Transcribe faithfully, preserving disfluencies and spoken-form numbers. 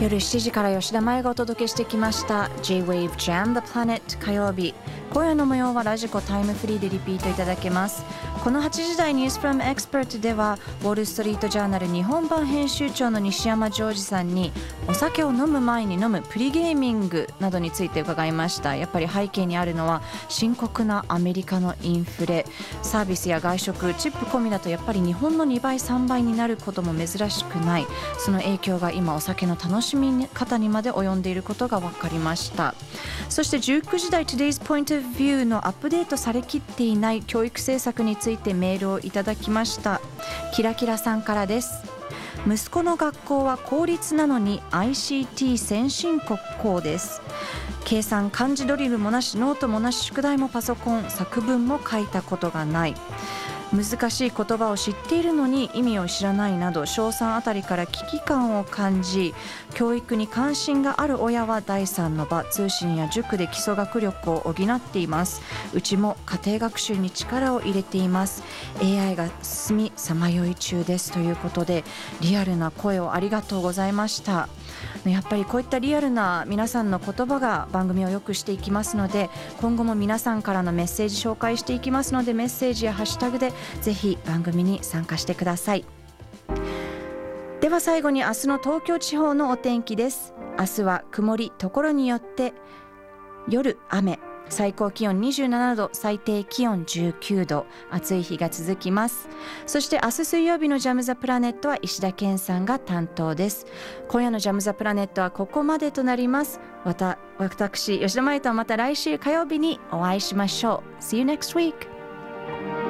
夜しちじから吉田麻也がお届けしてきました J-Wave Jam the Planet 火曜日。今夜の模様はラジコタイムフリーでリピートいただけます。このはちじ台ニュースフロムエクスパートではウォールストリートジャーナル日本版編集長の西山ジョージさんにお酒を飲む前に飲むプリゲーミングなどについて伺いました。やっぱり背景にあるのは深刻なアメリカのインフレ、サービスや外食チップ込みだとやっぱり日本のにばいさんばいになることも珍しくない。その影響が今お酒の楽しみ方にまで及んでいることが分かりました。そしてじゅうくじ台 Today's Point of View のアップデートされきっていない教育政策についてメールをいただきました。キラキラさんからです。息子の学校は公立なのに アイシーティー 先進国校です。計算漢字ドリルもなし、ノートもなし、宿題もパソコン、作文も書いたことがない、難しい言葉を知っているのに意味を知らないなど小さんあたりから危機感を感じ、教育に関心がある親はだいさんの場、通信や塾で基礎学力を補っています。うちも家庭学習に力を入れています。 エーアイ が進みさまよい中ですということで、リアルな声をありがとうございました。やっぱりこういったリアルな皆さんの言葉が番組を良くしていきますので、今後も皆さんからのメッセージ紹介していきますので、メッセージやハッシュタグでぜひ番組に参加してください。では最後に明日の東京地方のお天気です。明日は曇り、ところによって夜雨、最高気温にじゅうななど、最低気温じゅうきゅうど、暑い日が続きます。そして明日水曜日のジャムザプラネットは石田健さんが担当です。今夜のジャムザプラネットはここまでとなります。また私吉田麻也とはまた来週火曜日にお会いしましょう。 See you next week.